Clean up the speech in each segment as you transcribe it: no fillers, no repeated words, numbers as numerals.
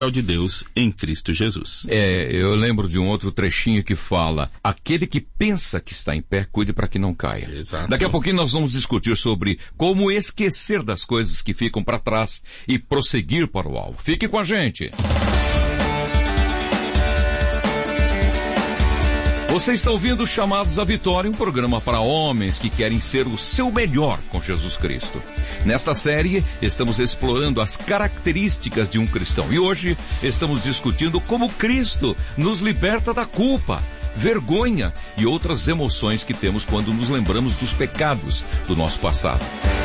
de Deus em Cristo Jesus. Eu lembro de um outro trechinho que fala: aquele que pensa que está em pé, cuide para que não caia. Exato. Daqui a pouquinho nós vamos discutir sobre como esquecer das coisas que ficam para trás e prosseguir para o alvo. Fique com a gente. Você está ouvindo Chamados à Vitória, um programa para homens que querem ser o seu melhor com Jesus Cristo. Nesta série, estamos explorando as características de um cristão. E hoje, estamos discutindo como Cristo nos liberta da culpa, vergonha e outras emoções que temos quando nos lembramos dos pecados do nosso passado.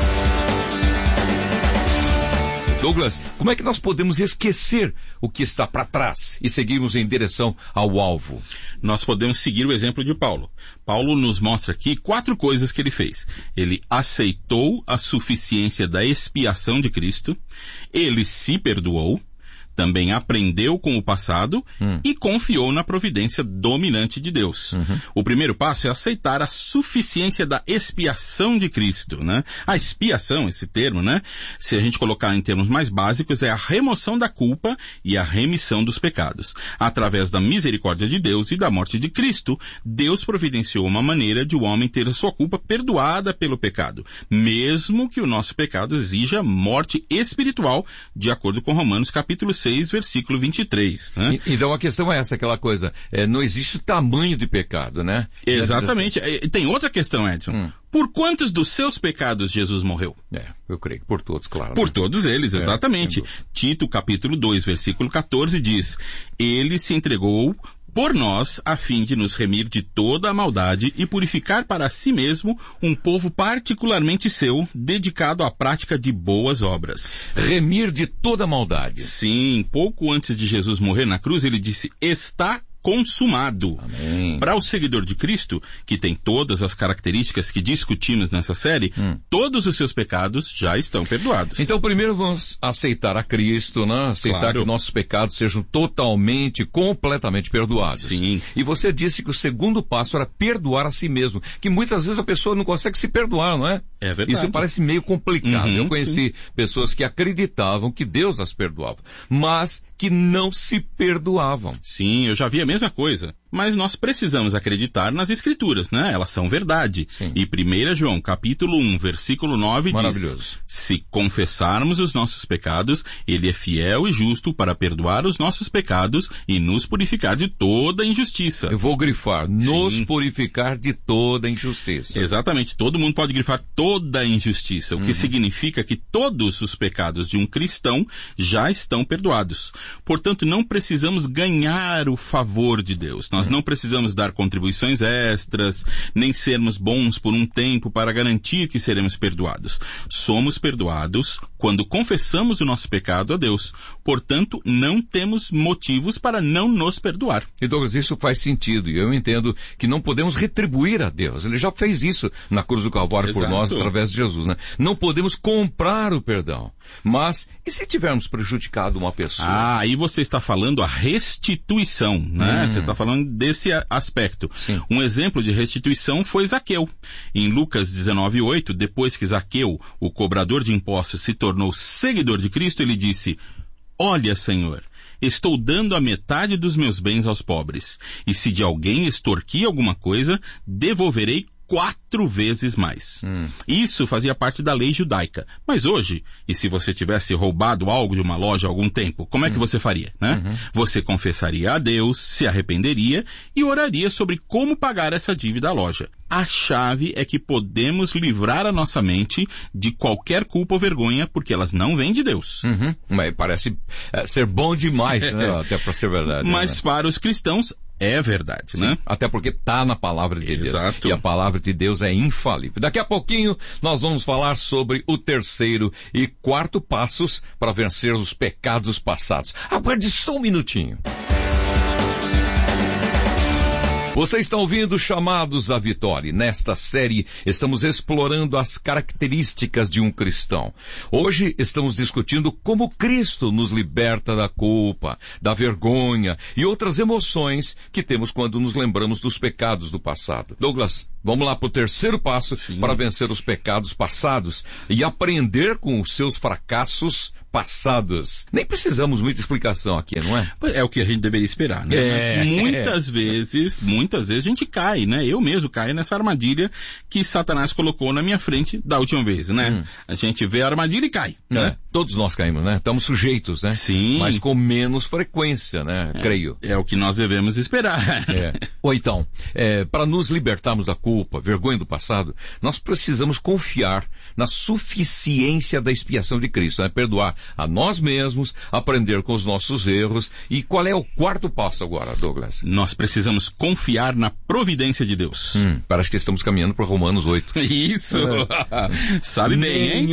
Douglas, como é que nós podemos esquecer o que está para trás e seguirmos em direção ao alvo? Nós podemos seguir o exemplo de Paulo. Paulo nos mostra aqui 4 coisas que ele fez. Ele aceitou a suficiência da expiação de Cristo, ele se perdoou, também aprendeu com o passado e confiou na providência dominante de Deus. O primeiro passo é aceitar a suficiência da expiação de Cristo, né? A expiação, esse termo, né? Se a gente colocar em termos mais básicos, é a remoção da culpa e a remissão dos pecados. Através da misericórdia de Deus e da morte de Cristo, Deus providenciou uma maneira de o homem ter a sua culpa perdoada pelo pecado, mesmo que o nosso pecado exija morte espiritual, de acordo com Romanos capítulo 6, versículo 23. Né? Então a questão é essa, aquela coisa, não existe tamanho de pecado, né? Exatamente. Tem outra questão, Edson. Por quantos dos seus pecados Jesus morreu? Eu creio que por todos, claro. Por todos eles, exatamente. Tito capítulo 2, versículo 14 diz: ele se entregou por nós, a fim de nos remir de toda a maldade e purificar para si mesmo um povo particularmente seu, dedicado à prática de boas obras. Remir de toda a maldade. Sim, pouco antes de Jesus morrer na cruz, ele disse: está consumado. Amém. Para o seguidor de Cristo, que tem todas as características que discutimos nessa série, todos os seus pecados já estão perdoados. Então, primeiro vamos aceitar a Cristo, né? Aceitar que nossos pecados sejam totalmente, completamente perdoados. Sim. E você disse que o segundo passo era perdoar a si mesmo, que muitas vezes a pessoa não consegue se perdoar, não é? É verdade. Isso parece meio complicado. Eu conheci pessoas que acreditavam que Deus as perdoava, mas que não se perdoavam. Sim, eu já vi a mesma coisa. Mas nós precisamos acreditar nas Escrituras, né? Elas são verdade. Sim. E 1 João, capítulo 1, versículo 9 diz: se confessarmos os nossos pecados, Ele é fiel e justo para perdoar os nossos pecados e nos purificar de toda injustiça. Eu vou grifar, nos purificar de toda injustiça. Exatamente, todo mundo pode grifar toda injustiça, o que significa que todos os pecados de um cristão já estão perdoados. Portanto, não precisamos ganhar o favor de Deus. Nós não precisamos dar contribuições extras, nem sermos bons por um tempo para garantir que seremos perdoados. Somos perdoados quando confessamos o nosso pecado a Deus. Portanto, não temos motivos para não nos perdoar. E Douglas, isso faz sentido. E eu entendo que não podemos retribuir a Deus. Ele já fez isso na cruz do Calvário por nós, através de Jesus, né? Não podemos comprar o perdão. Mas, e se tivermos prejudicado uma pessoa? Aí você está falando a restituição, né? Você está falando desse aspecto. Sim. Um exemplo de restituição foi Zaqueu. Em Lucas 19:8, depois que Zaqueu, o cobrador de impostos, se tornou seguidor de Cristo, ele disse: olha, Senhor, estou dando a metade dos meus bens aos pobres, e se de alguém extorquir alguma coisa, devolverei 4 vezes mais. Isso fazia parte da lei judaica. Mas hoje, e se você tivesse roubado algo de uma loja há algum tempo, como é que você faria, né? Você confessaria a Deus, se arrependeria e oraria sobre como pagar essa dívida à loja. A chave é que podemos livrar a nossa mente de qualquer culpa ou vergonha, porque elas não vêm de Deus. Mas parece ser bom demais, né? Até para ser verdade. Mas né? Para os cristãos, é verdade, Sim, né? até porque está na palavra de Deus. Exato. E a palavra de Deus é infalível. Daqui a pouquinho nós vamos falar sobre o terceiro e quarto passos para vencer os pecados passados. Aguarde só um minutinho. Você está ouvindo Chamados à Vitória. Nesta série, estamos explorando as características de um cristão. Hoje, estamos discutindo como Cristo nos liberta da culpa, da vergonha e outras emoções que temos quando nos lembramos dos pecados do passado. Douglas, Vamos lá para o terceiro passo para vencer os pecados passados e aprender com os seus fracassos passados. Nem precisamos muita explicação aqui, não é? É o que a gente deveria esperar, né? Mas muitas vezes a gente cai, né? Eu mesmo caio nessa armadilha que Satanás colocou na minha frente da última vez, né? A gente vê a armadilha e cai, né? Todos nós caímos, né? Estamos sujeitos, né? Sim. Mas com menos frequência, né? Creio. É o que nós devemos esperar. Ou então, para nos libertarmos da culpa, vergonha do passado, nós precisamos confiar na suficiência da expiação de Cristo, né? Perdoar a nós mesmos, aprender com os nossos erros. E qual é o quarto passo agora, Douglas? Nós precisamos confiar na providência de Deus. Parece que estamos caminhando para Romanos 8. Isso! Sabe bem, hein?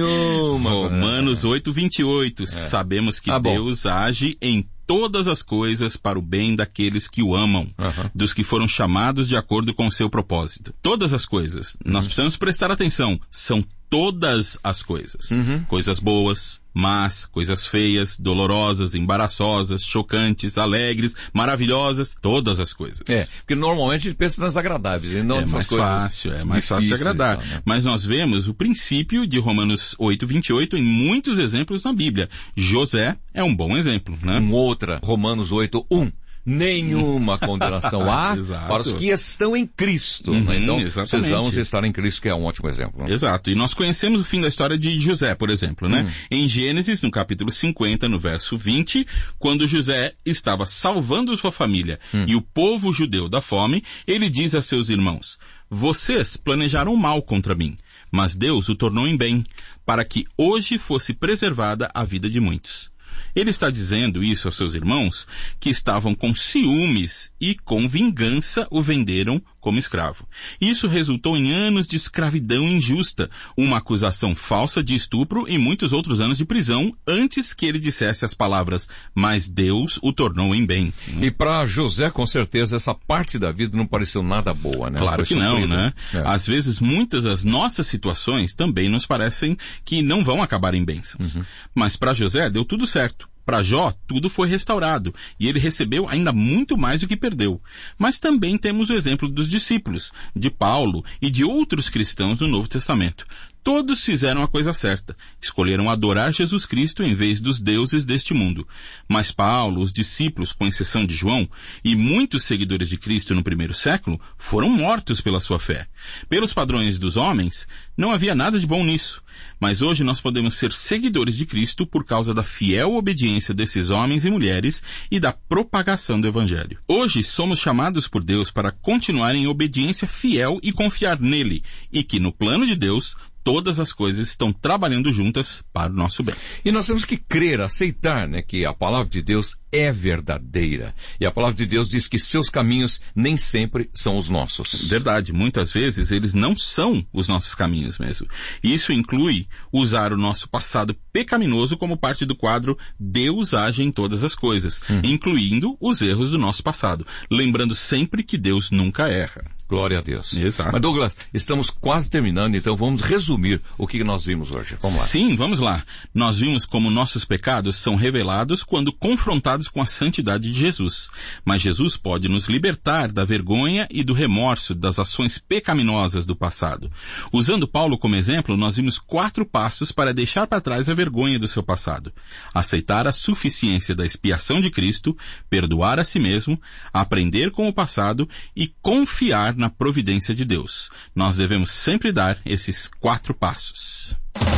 Romanos 8:28. Sabemos que Deus age em todas as coisas para o bem daqueles que o amam, dos que foram chamados de acordo com o seu propósito. Todas as coisas. Nós precisamos prestar atenção. São todas as coisas. Coisas boas, más, coisas feias, dolorosas, embaraçosas, chocantes, alegres, maravilhosas, todas as coisas. Porque normalmente a gente pensa nas agradáveis, e não nessas coisas. É mais fácil de agradar. Então, né? Mas nós vemos o princípio de Romanos 8:28 em muitos exemplos na Bíblia. José é um bom exemplo, né? Outra, Romanos 8:1. Nenhuma condenação há para os que estão em Cristo. Né? Então, precisamos estar em Cristo, que é um ótimo exemplo. Né? Exato. E nós conhecemos o fim da história de José, por exemplo, né? Em Gênesis, no capítulo 50, no verso 20, quando José estava salvando sua família e o povo judeu da fome, ele diz a seus irmãos: vocês planejaram mal contra mim, mas Deus o tornou em bem, para que hoje fosse preservada a vida de muitos. Ele está dizendo isso aos seus irmãos que estavam com ciúmes e com vingança o venderam como escravo. Isso resultou em anos de escravidão injusta, uma acusação falsa de estupro e muitos outros anos de prisão antes que ele dissesse as palavras, mas Deus o tornou em bem. E para José, com certeza, essa parte da vida não pareceu nada boa, né? Claro que não, né? Às vezes, muitas das nossas situações também nos parecem que não vão acabar em bênçãos. Mas para José deu tudo certo. Para Jó, tudo foi restaurado, e ele recebeu ainda muito mais do que perdeu. Mas também temos o exemplo dos discípulos, de Paulo e de outros cristãos no Novo Testamento. Todos fizeram a coisa certa. Escolheram adorar Jesus Cristo em vez dos deuses deste mundo. Mas Paulo, os discípulos, com exceção de João, e muitos seguidores de Cristo no primeiro século, foram mortos pela sua fé. Pelos padrões dos homens, não havia nada de bom nisso. Mas hoje nós podemos ser seguidores de Cristo por causa da fiel obediência desses homens e mulheres e da propagação do Evangelho. Hoje somos chamados por Deus para continuar em obediência fiel e confiar nele, e que no plano de Deus todas as coisas estão trabalhando juntas para o nosso bem. E nós temos que crer, aceitar, né, que a palavra de Deus é verdadeira. E a palavra de Deus diz que seus caminhos nem sempre são os nossos. Verdade. Muitas vezes eles não são os nossos caminhos mesmo. E isso inclui usar o nosso passado pecaminoso como parte do quadro Deus age em todas as coisas, incluindo os erros do nosso passado. Lembrando sempre que Deus nunca erra. Glória a Deus. Exato. Mas Douglas, estamos quase terminando, então vamos resumir o que nós vimos hoje. Vamos lá. Sim, vamos lá. Nós vimos como nossos pecados são revelados quando confrontados com a santidade de Jesus. Mas Jesus pode nos libertar da vergonha e do remorso das ações pecaminosas do passado. Usando Paulo como exemplo, nós vimos 4 passos para deixar para trás a vergonha do seu passado. Aceitar a suficiência da expiação de Cristo, perdoar a si mesmo, aprender com o passado e confiar na providência de Deus. Nós devemos sempre dar esses 4 passos.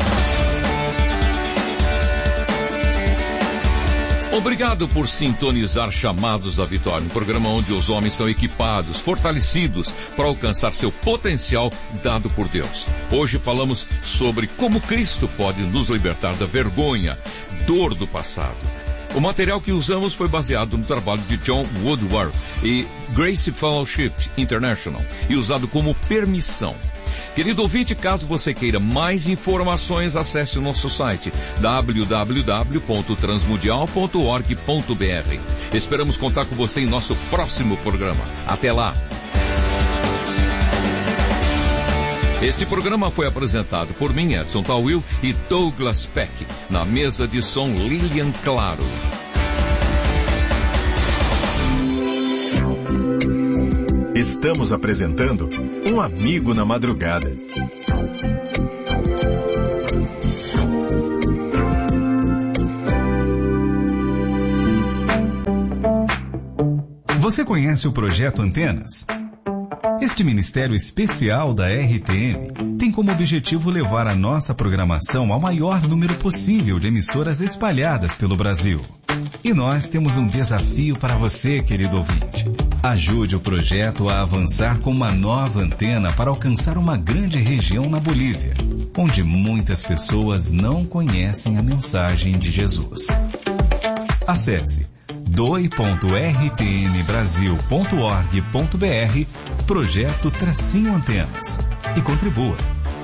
Obrigado por sintonizar Chamados à Vitória, um programa onde os homens são equipados, fortalecidos para alcançar seu potencial dado por Deus. Hoje falamos sobre como Cristo pode nos libertar da vergonha, dor do passado. O material que usamos foi baseado no trabalho de John Woodward e Grace Fellowship International e usado como permissão. Querido ouvinte, caso você queira mais informações, acesse o nosso site www.transmundial.org.br. Esperamos contar com você em nosso próximo programa. Até lá! Este programa foi apresentado por mim, Edson Tawil, e Douglas Peck, na mesa de som Lilian Claro. Está Estamos apresentando Um Amigo na Madrugada. Você conhece o Projeto Antenas? Este ministério especial da RTM tem como objetivo levar a nossa programação ao maior número possível de emissoras espalhadas pelo Brasil. E nós temos um desafio para você, querido ouvinte. Ajude o projeto a avançar com uma nova antena para alcançar uma grande região na Bolívia, onde muitas pessoas não conhecem a mensagem de Jesus. Acesse doe.rtmbrasil.org.br Projeto-Antenas e contribua.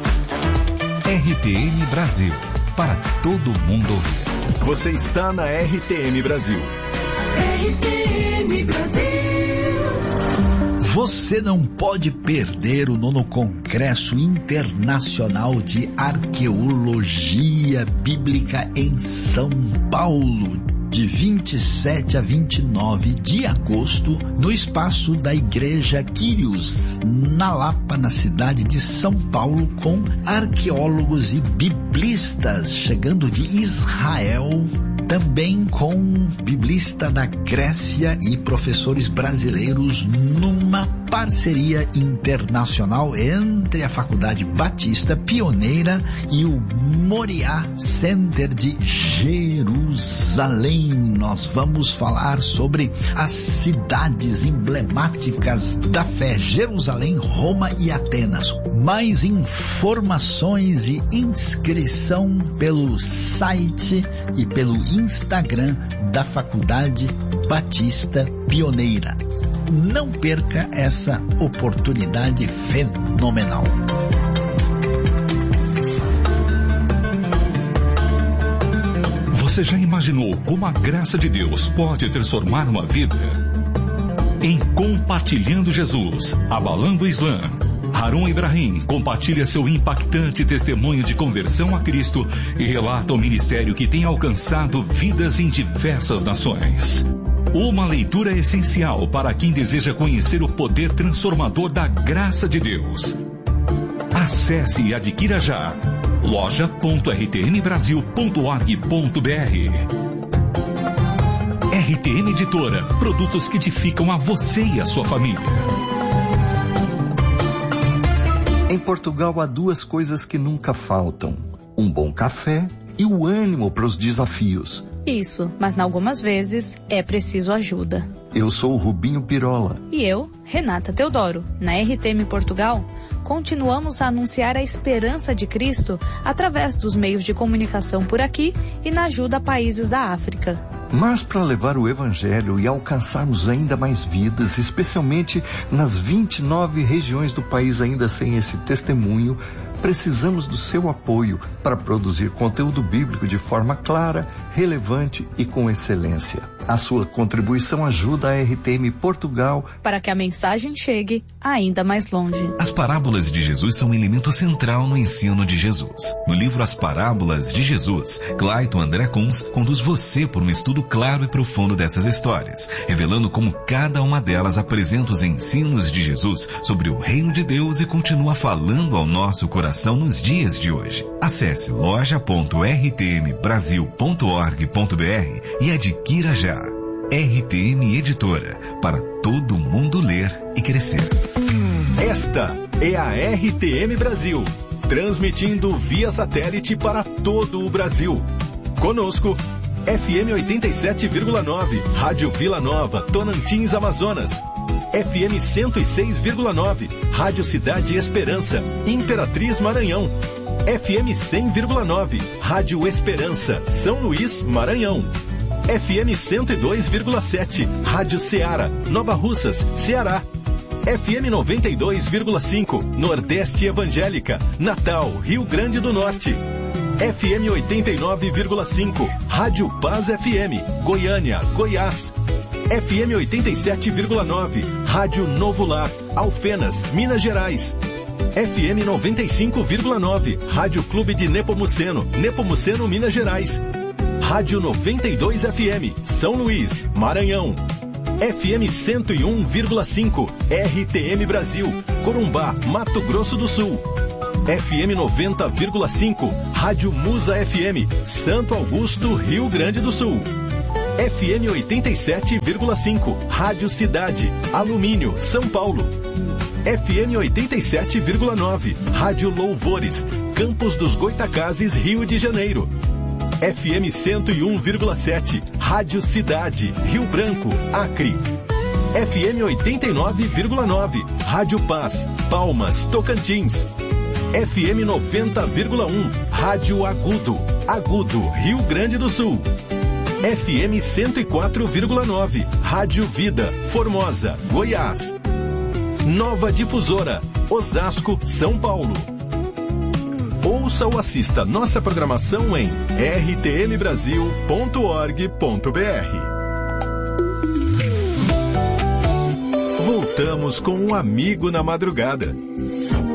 RTM Brasil, para todo mundo ouvir. Você está na RTM Brasil. RTM Brasil. Você não pode perder o 9º Congresso Internacional de Arqueologia Bíblica em São Paulo, de 27 a 29 de agosto, no espaço da Igreja Quírios, na Lapa, na cidade de São Paulo, com arqueólogos e biblistas chegando de Israel, também com biblista da Grécia e professores brasileiros, numa parceria internacional entre a Faculdade Batista Pioneira e o Moriá Center de Jerusalém. Nós vamos falar sobre as cidades emblemáticas da fé: Jerusalém, Roma e Atenas. Mais informações e inscrição pelo site e pelo Instagram da Faculdade Batista Pioneira. Não perca essa oportunidade fenomenal. Você já imaginou como a graça de Deus pode transformar uma vida? Em Compartilhando Jesus, Abalando o Islã, Harun Ibrahim compartilha seu impactante testemunho de conversão a Cristo e relata o ministério que tem alcançado vidas em diversas nações. Uma leitura essencial para quem deseja conhecer o poder transformador da graça de Deus. Acesse e adquira já loja.rtmbrasil.org.br. RTM Editora, produtos que edificam a você e a sua família. Em Portugal há duas coisas que nunca faltam: um bom café e o ânimo para os desafios. Isso, mas algumas vezes é preciso ajuda. Eu sou o Rubinho Pirola. E eu, Renata Teodoro. Na RTM Portugal, continuamos a anunciar a esperança de Cristo através dos meios de comunicação por aqui e na ajuda a países da África. Mas para levar o Evangelho e alcançarmos ainda mais vidas, especialmente nas 29 regiões do país ainda sem esse testemunho, precisamos do seu apoio para produzir conteúdo bíblico de forma clara, relevante e com excelência. A sua contribuição ajuda a RTM Portugal para que a mensagem chegue ainda mais longe. As parábolas de Jesus são um elemento central no ensino de Jesus. No livro As Parábolas de Jesus, Clayton André Kunz conduz você por um estudo claro e profundo dessas histórias, revelando como cada uma delas apresenta os ensinos de Jesus sobre o reino de Deus e continua falando ao nosso coração nos dias de hoje. Acesse loja.rtmbrasil.org.br e adquira já. RTM Editora, para todo mundo ler e crescer. Esta é a RTM Brasil, transmitindo via satélite para todo o Brasil. Conosco, FM 87,9, Rádio Vila Nova, Tonantins, Amazonas. FM 106,9, Rádio Cidade Esperança, Imperatriz, Maranhão. FM 100,9, Rádio Esperança, São Luís, Maranhão. FM 102,7, Rádio Ceará, Nova Russas, Ceará. FM 92,5, Nordeste Evangélica, Natal, Rio Grande do Norte. FM 89,5, Rádio Paz FM, Goiânia, Goiás. FM 87,9, Rádio Novo Lar, Alfenas, Minas Gerais. FM 95,9, Rádio Clube de Nepomuceno, Nepomuceno, Minas Gerais. Rádio 92 FM, São Luís, Maranhão. FM 101,5, RTM Brasil, Corumbá, Mato Grosso do Sul. FM 90,5, Rádio Musa FM, Santo Augusto, Rio Grande do Sul. FM 87,5, Rádio Cidade, Alumínio, São Paulo. FM 87,9, Rádio Louvores, Campos dos Goitacazes, Rio de Janeiro. FM 101,7, Rádio Cidade, Rio Branco, Acre. FM 89,9, Rádio Paz, Palmas, Tocantins. FM 90,1, Rádio Agudo, Rio Grande do Sul. FM 104,9, Rádio Vida, Formosa, Goiás. Nova Difusora, Osasco, São Paulo. Ouça ou assista nossa programação em rtmbrasil.org.br. Voltamos com um amigo na madrugada.